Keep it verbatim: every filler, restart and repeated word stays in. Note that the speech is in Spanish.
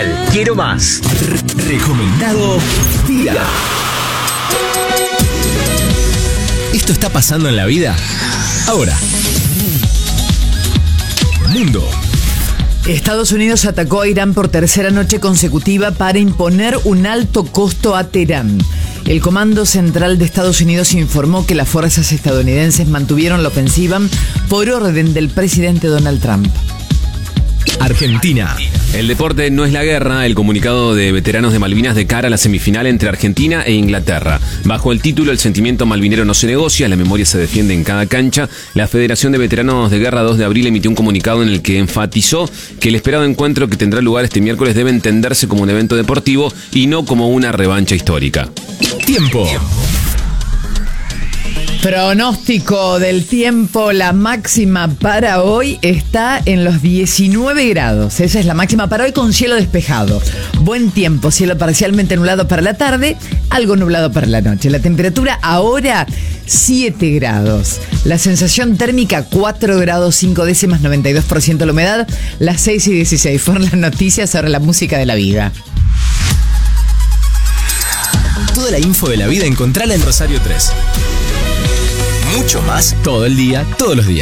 Nacional. Quiero más. Re- recomendado día. ¿Esto está pasando en la vida? Ahora. Mundo. Estados Unidos atacó a Irán por tercera noche consecutiva para imponer un alto costo a Teherán. El Comando Central de Estados Unidos informó que las fuerzas estadounidenses mantuvieron la ofensiva por orden del presidente Donald Trump. Argentina. El deporte no es la guerra, el comunicado de veteranos de Malvinas de cara a la semifinal entre Argentina e Inglaterra. Bajo el título El sentimiento malvinero no se negocia, la memoria se defiende en cada cancha, la Federación de Veteranos de Guerra dos de abril emitió un comunicado en el que enfatizó que el esperado encuentro que tendrá lugar este miércoles debe entenderse como un evento deportivo y no como una revancha histórica. Tiempo. Pronóstico del tiempo, la máxima para hoy está en los diecinueve grados. Esa es la máxima para hoy con cielo despejado. Buen tiempo, cielo parcialmente nublado para la tarde, algo nublado para la noche. La temperatura ahora siete grados. La sensación térmica cuatro grados cinco décimas, noventa y dos por ciento la humedad. Las seis y dieciséis fueron las noticias sobre la música de la vida. Toda la info de la vida encontrala en Rosario tres. Mucho más todo el día, todos los días.